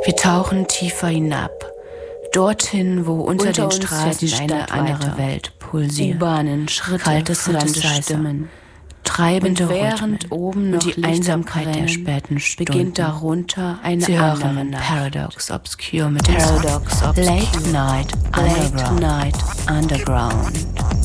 Wir tauchen tiefer hinab, dorthin, wo unter den Straßen eine andere Welt pulsiert. U-Bahnen, Schritte, kalte Stimmen, treibende während oben noch die Einsamkeit der späten Stunden beginnt darunter eine Sie hören Paradox Obscure mit Paradox Obscure. Late Night Underground.